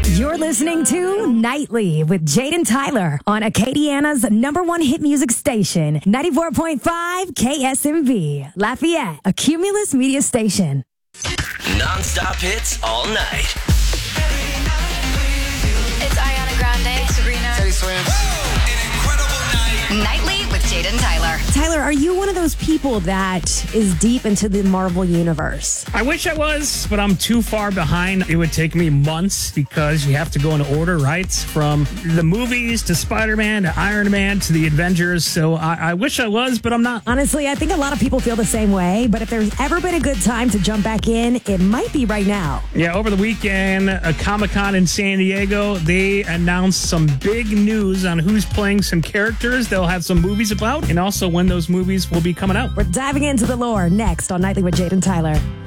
You're listening to Nightly with Jaden Tyler on Acadiana's #1 hit music station, 94.5 KSMV, Lafayette, a Cumulus media station. Non-stop hits all night. It's Ariana Grande. It's Sabrina. Teddy Swims. An incredible night. Nightly with Jaden Tyler. Tyler, are you one of those people that is deep into the Marvel universe? I wish I was, but I'm too far behind. It would take me months because you have to go in order, right? From the movies to Spider-Man to Iron Man to the Avengers. So I wish I was, but I'm not. Honestly, I think a lot of people feel the same way, but if there's ever been a good time to jump back in, it might be right now. Yeah, over the weekend, Comic-Con in San Diego, they announced some big news on who's playing some characters they'll have some movies about, and also when those movies will be coming out. We're diving into the lore next on Nightly with Jaden Tyler.